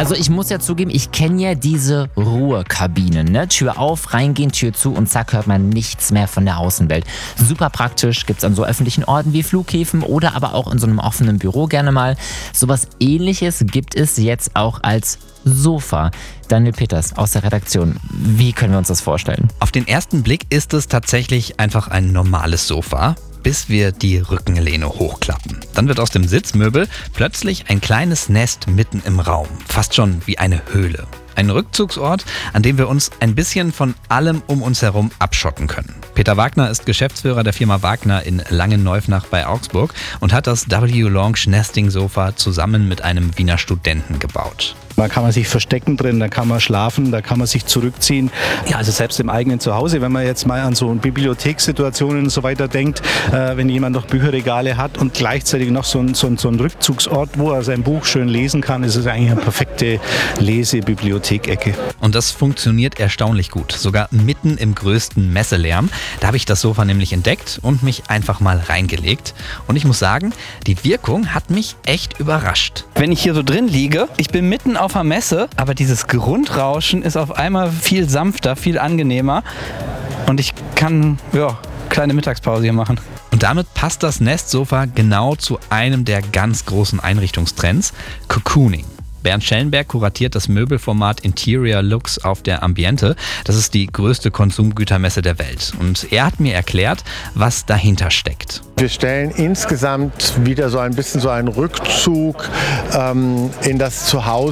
Also ich muss ja zugeben, ich kenne ja diese Ruhekabinen, ne? Tür auf, reingehen, Tür zu und zack, hört man nichts mehr von der Außenwelt. Super praktisch, gibt's an so öffentlichen Orten wie Flughäfen oder aber auch in so einem offenen Büro gerne mal. Sowas Ähnliches gibt es jetzt auch als Sofa. Daniel Peters aus der Redaktion, wie können wir uns das vorstellen? Auf den ersten Blick ist es tatsächlich einfach ein normales Sofa, bis wir die Rückenlehne hochklappen. Dann wird aus dem Sitzmöbel plötzlich ein kleines Nest mitten im Raum, fast schon wie eine Höhle. Ein Rückzugsort, an dem wir uns ein bisschen von allem um uns herum abschotten können. Peter Wagner ist Geschäftsführer der Firma Wagner in Langenneufnach bei Augsburg und hat das W-Lounge Nesting Sofa zusammen mit einem Wiener Studenten gebaut. Da kann man sich verstecken drin, da kann man schlafen, da kann man sich zurückziehen. Ja, also selbst im eigenen Zuhause, wenn man jetzt mal an so Bibliothekssituationen und so weiter denkt, wenn jemand noch Bücherregale hat und gleichzeitig noch so ein Rückzugsort, wo er sein Buch schön lesen kann, ist es eigentlich eine perfekte Lesebibliothekecke. Und das funktioniert erstaunlich gut, sogar mitten im größten Messelärm. Da habe ich das Sofa nämlich entdeckt und mich einfach mal reingelegt. Und ich muss sagen, die Wirkung hat mich echt überrascht. Wenn ich hier so drin liege, ich bin mitten auf einer Messe, aber dieses Grundrauschen ist auf einmal viel sanfter, viel angenehmer und ich kann, kleine Mittagspause hier machen. Und damit passt das Nestsofa genau zu einem der ganz großen Einrichtungstrends, Cocooning. Bernd Schellenberg kuratiert das Möbelformat Interior Looks auf der Ambiente. Das ist die größte Konsumgütermesse der Welt. Und er hat mir erklärt, was dahinter steckt. Wir stellen insgesamt wieder so ein bisschen so einen Rückzug in das Zuhause